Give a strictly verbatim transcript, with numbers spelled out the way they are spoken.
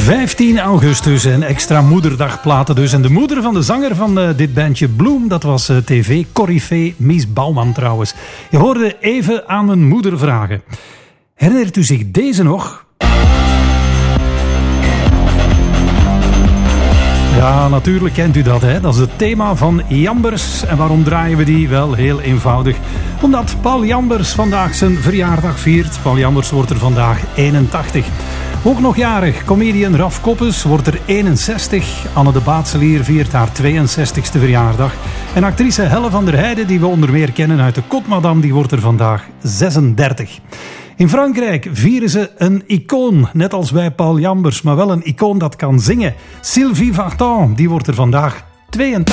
vijftien augustus en extra moederdagplaten dus. En de moeder van de zanger van uh, dit bandje Bloem, dat was uh, tv-corifee Mies Bouwman trouwens. Je hoorde even aan mijn moeder vragen. Herinnert u zich deze nog? Ja, natuurlijk kent u dat, hè? Dat is het thema van Jambers. En waarom draaien we die? Wel, heel eenvoudig. Omdat Paul Jambers vandaag zijn verjaardag viert. Paul Jambers wordt er vandaag eenentachtig. Ook nog jarig, comedian Raf Koppes wordt er eenenzestig. Anne de Baatselier viert haar tweeënzestigste verjaardag. En actrice Helle van der Heijden, die we onder meer kennen uit de Kotmadam, die wordt er vandaag zesendertig. In Frankrijk vieren ze een icoon, net als bij Paul Jambers, maar wel een icoon dat kan zingen. Sylvie Vartan, die wordt er vandaag tweeëntachtig.